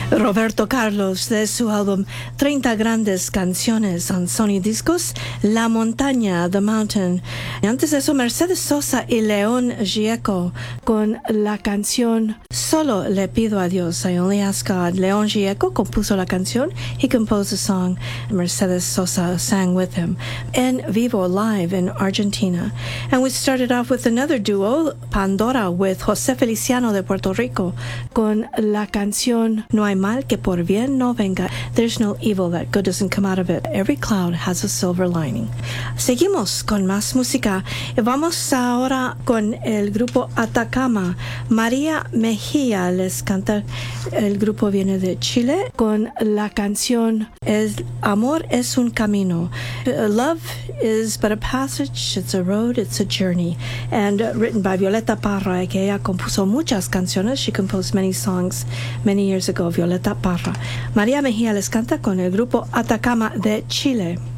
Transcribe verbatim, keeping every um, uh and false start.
Roberto Carlos, de su álbum treinta grandes canciones en Sony Discos, La Montaña, The Mountain. Y antes de eso, Mercedes Sosa y León Gieco con la canción Solo le pido a Dios, I Only Ask God. León Gieco compuso la canción. He composed the song. Mercedes Sosa sang with him en vivo, live in Argentina. And we started off with another duo, Pandora, with José Feliciano de Puerto Rico, con la canción No hay mal que por bien no venga. There's no evil that good doesn't come out of it. Every cloud has a silver lining. Seguimos con más música. Vamos ahora con el grupo Atacama. María Mejía les canta. El grupo viene de Chile con la canción El amor es un camino. Love is but a passage, it's a road, it's a journey. And uh, written by Violeta Parra, que ella compuso muchas canciones. She composed many songs many years ago, Violeta Parra. María Mejía les canta con el grupo Atacama de Chile.